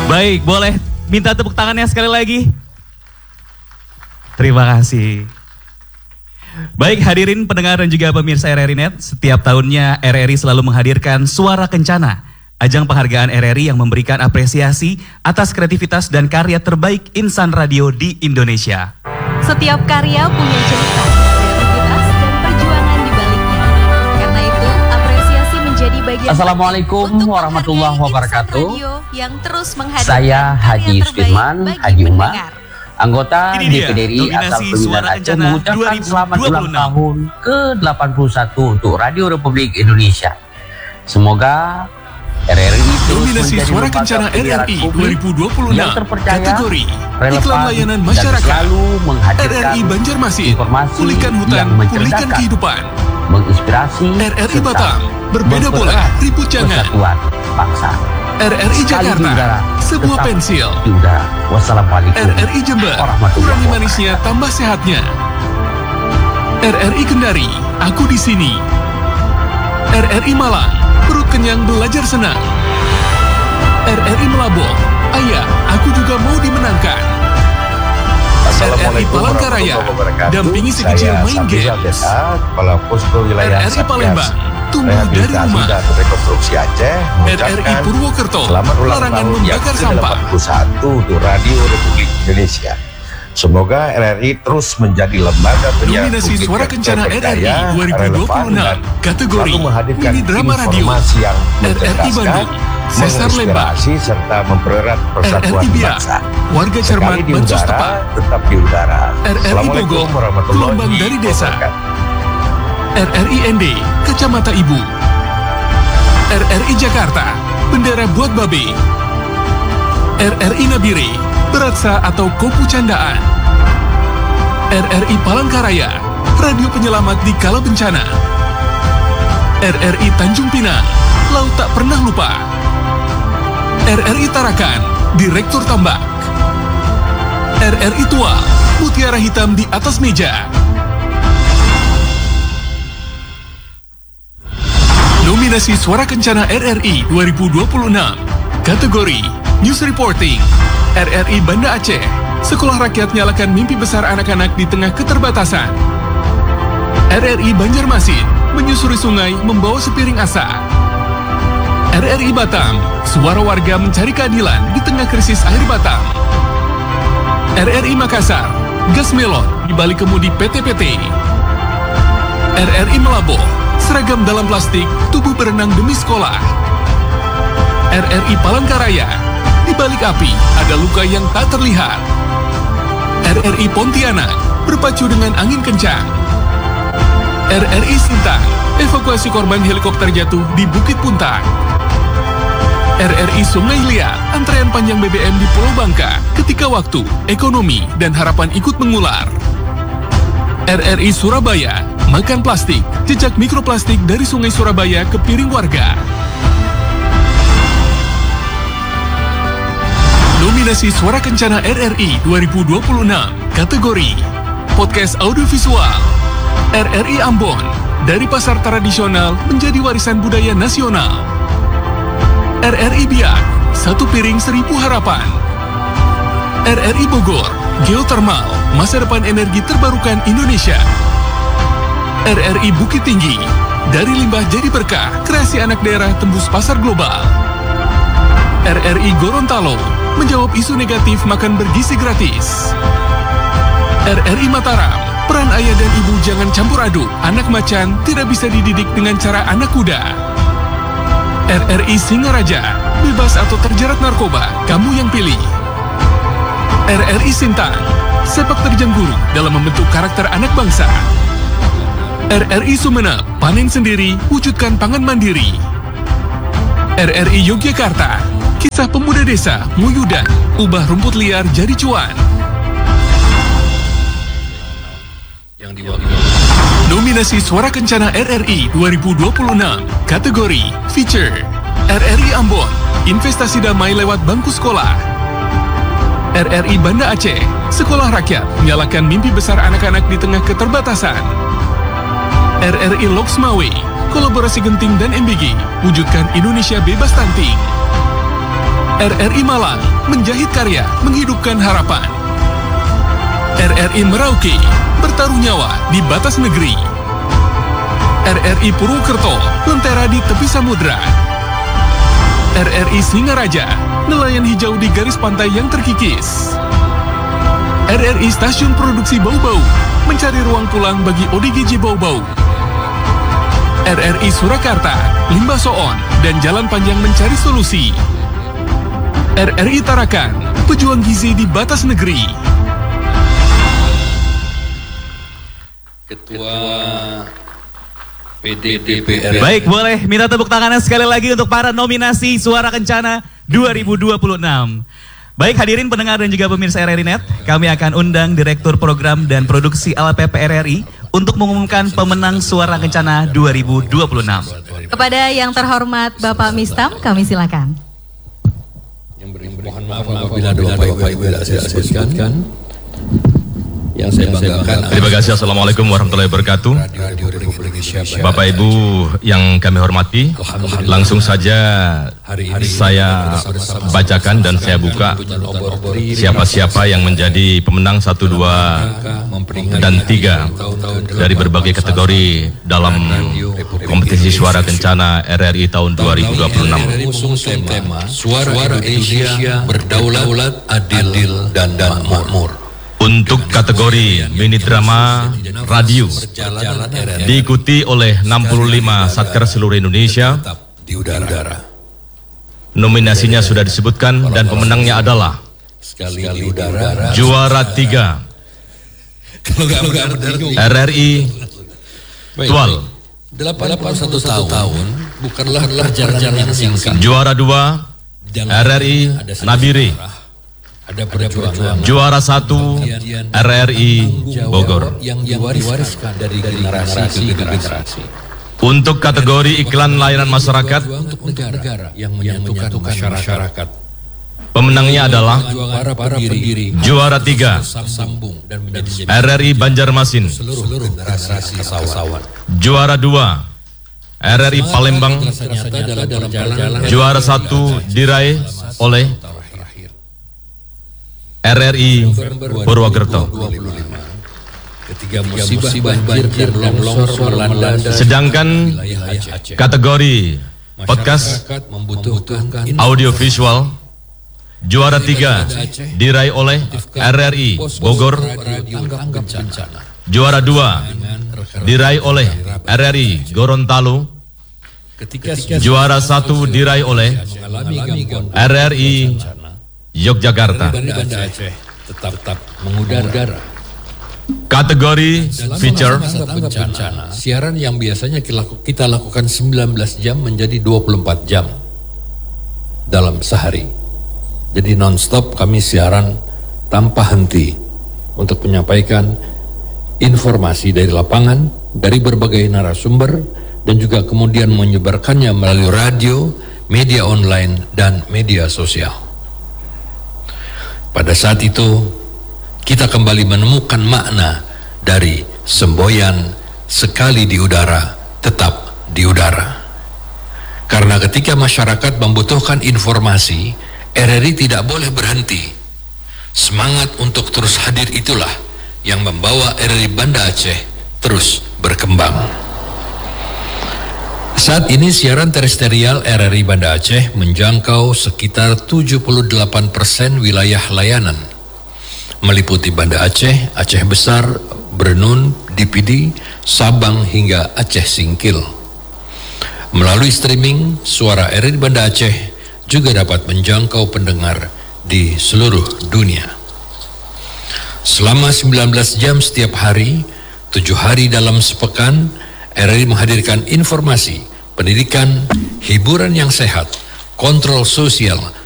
Baik, boleh minta tepuk tangannya sekali lagi. Terima kasih. Baik hadirin pendengar dan juga pemirsa RRI Net, setiap tahunnya RRI selalu menghadirkan Suara Kencana, ajang penghargaan RRI yang memberikan apresiasi atas kreativitas dan karya terbaik insan radio di Indonesia. Setiap karya punya cerita, kreativitas, dan perjuangan di baliknya. Karena itu, apresiasi menjadi bagian Assalamualaikum warahmatullahi wabarakatuh. Yang terus menghadirkan saya Haji Sudirman, Haji Umar, anggota Ini dia, DPD RI asal nominasi Pemilihan Suara Aceh, Kencana mengucapkan selamat ulang 2026. tahun ke-81 untuk Radio Republik Indonesia. Semoga RRI terus Nominasi menjadi Suara lembaga Kencana penyiaran RRI publik 2026 yang terpercaya, kategori relevan, Iklan Layanan dan Masyarakat. selalu menghadirkan RRI Banjarmasin, informasi pulihkan hutan, yang pulihkan mencerdaskan, kehidupan. menginspirasi, RRI serta Batam, berbeda bola, mempererat ribut jangan. persatuan bangsa. RRI Sekali di Jakarta, udara, sebuah tetap pensil. di udara. Wassalamualaikum RRI Jember, warahmatullahi kurangi wabarakatuh. manisnya tambah sehatnya. RRI Kendari, aku di sini. RRI Malang, perut kenyang belajar senang. RRI Melabong, ayah, aku juga mau dimenangkan. RRI Palangkaraya, dampingi si kecil main games. Kepala Posko Wilayah RRI Palembang, tumbuh dari Rehabilitasi rumah. dan Rekonstruksi Aceh RRI mengucapkan Purwokerto, selamat ulang larangan tahun yang membakar sampah. ke-81 untuk Radio Republik Indonesia. Semoga RRI terus menjadi lembaga penyiaran Nominasi publik Suara yang Kencana terpercaya, RRI 2026, relevan, dan kategori selalu menghadirkan Mini Drama Radio. informasi yang RRI mencerdaskan, Bandung, Sesar Lembang, menginspirasi serta mempererat persatuan RRI Biak, bangsa. warga cermat Sekali di Bansos udara, Tepat. tetap di udara. RRI Assalamualaikum Bogor, warahmatullahi gelombang dari desa. wabarakatuh. RRI ND, Kacamata Ibu. RRI Jakarta, bendera buat babe. RRI Nabire, beratsa atau kopu candaan. RRI Palangkaraya, radio penyelamat di kala bencana. RRI Tanjung Pinang, laut tak pernah lupa. RRI Tarakan, direktur tambak. RRI Tua, mutiara hitam di atas meja. Nominasi Suara Kencana RRI 2026, kategori News Reporting. RRI Banda Aceh, Sekolah Rakyat nyalakan mimpi besar anak-anak di tengah keterbatasan. RRI Banjarmasin, menyusuri sungai membawa sepiring asa. RRI Batam, suara warga mencari keadilan di tengah krisis air Batam. RRI Makassar, gas melon di balik kemudi PT-PT. RRI Melabong, seragam dalam plastik, tubuh berenang demi sekolah. RRI Palangkaraya, di balik api ada luka yang tak terlihat. RRI Pontianak, berpacu dengan angin kencang. RRI Sintang, evakuasi korban helikopter jatuh di Bukit Puntang. RRI Sungai Liat, antrean panjang BBM di Pulau Bangka ketika waktu, ekonomi, dan harapan ikut mengular. RRI Surabaya, makan plastik, jejak mikroplastik dari Sungai Surabaya ke piring warga. Nominasi Suara Kencana RRI 2026, kategori Podcast Audiovisual. RRI Ambon, dari pasar tradisional menjadi warisan budaya nasional. RRI Biak, satu piring 1000 harapan. RRI Bogor, geotermal, masa depan energi terbarukan Indonesia. RRI Bukit Tinggi, dari limbah jadi berkah, kreasi anak daerah tembus pasar global. RRI Gorontalo, menjawab isu negatif makan bergizi gratis. RRI Mataram, peran ayah dan ibu jangan campur aduk, anak macan tidak bisa dididik dengan cara anak kuda. RRI Singaraja, bebas atau terjerat narkoba, kamu yang pilih. RRI Sintang, sepak terjang guru dalam membentuk karakter anak bangsa. RRI Sumeneb, panen sendiri, wujudkan pangan mandiri. RRI Yogyakarta, kisah pemuda desa, Muyudan, ubah rumput liar jadi cuan. Nominasi Suara Kencana RRI 2026, kategori Feature. RRI Ambon, investasi damai lewat bangku sekolah. RRI Banda Aceh, sekolah rakyat, menyalakan mimpi besar anak-anak di tengah keterbatasan. RRI Loksmawe, kolaborasi Genting dan MBG, wujudkan Indonesia bebas stunting. RRI Malang, menjahit karya, menghidupkan harapan. RRI Merauke, bertaruh nyawa di batas negeri. RRI Purwokerto, lentera di tepi samudra. RRI Singaraja, nelayan hijau di garis pantai yang terkikis. RRI Stasiun Produksi Bau-Bau, mencari ruang pulang bagi ODGJ Bau-Bau. RRI Surakarta, Limbah Soon, dan Jalan Panjang mencari solusi. RRI Tarakan, pejuang gizi di batas negeri. Ketua PDDPR. Baik, boleh minta tepuk tangannya sekali lagi untuk para nominasi Suara Kencana 2026. Baik, hadirin pendengar dan juga pemirsa RRI Net, kami akan undang Direktur Program dan Produksi LPP RRI untuk mengumumkan pemenang Suara Kencana 2026. Kepada yang terhormat Bapak Mistam, kami silakan. Mohon maaf apabila ada baik-baik tidak saya sebutkan. Yang saya banggakan. Terima kasih. Assalamualaikum warahmatullahi wabarakatuh. Bapak Ibu yang kami hormati, langsung saja saya bacakan dan saya buka siapa-siapa yang menjadi pemenang 1, 2, dan 3 dari berbagai kategori dalam kompetisi Suara Kencana RRI tahun 2026. Mengusung tema Suara Indonesia berdaulat, adil, dan makmur. Untuk kategori mini drama radio diikuti oleh 65 satker seluruh Indonesia. Di udara. Nominasinya sudah disebutkan dan pemenangnya adalah Sekali di udara. juara 3 RRI Tual. 81 tahun bukanlah perjalanan yang singkat. Juara 2 RRI Nabire. Ada perjuangan. Juara 1 RRI Bogor. Yang diwariskan dari generasi ke generasi. Untuk kategori iklan layanan masyarakat, Untuk negara yang menyatukan masyarakat. pemenangnya adalah Para pendiri juara 3 sambung dan menjadi RRI Banjarmasin. seluruh generasi kasawan. Juara 2 RRI Palembang. Ternyata dalam perjalanan Juara 1 diraih oleh RRI Purwokerto. ketika musibah banjir dan longsor melanda Sedangkan wilayah Aceh. kategori podcast Masyarakat membutuhkan audio visual, juara 3 diraih oleh RRI Bogor. radio tanggap bencana. Juara 2 diraih oleh RRI Gorontalo. Ketika Juara 1 diraih oleh mengalami gangguan RRI Yogyakarta. Banda Aceh tetap mengudara. Kategori feature Tanggap bencana. Siaran yang biasanya kita lakukan 19 jam menjadi 24 jam dalam sehari. Jadi non-stop kami siaran tanpa henti untuk menyampaikan informasi dari lapangan, dari berbagai narasumber, dan juga kemudian menyebarkannya melalui radio, media online, dan media sosial. Pada saat itu, kita kembali menemukan makna dari semboyan sekali di udara, tetap di udara. Karena ketika masyarakat membutuhkan informasi, RRI tidak boleh berhenti. Semangat untuk terus hadir itulah yang membawa RRI Banda Aceh terus berkembang. Saat ini siaran terestrial RRI Banda Aceh menjangkau sekitar 78% wilayah layanan, meliputi Banda Aceh, Aceh Besar, Brenun, Dipidi, Sabang hingga Aceh Singkil. Melalui streaming, suara RRI Banda Aceh juga dapat menjangkau pendengar di seluruh dunia. Selama 19 jam setiap hari, 7 hari dalam sepekan, RRI menghadirkan informasi, pendidikan, hiburan yang sehat, kontrol sosial,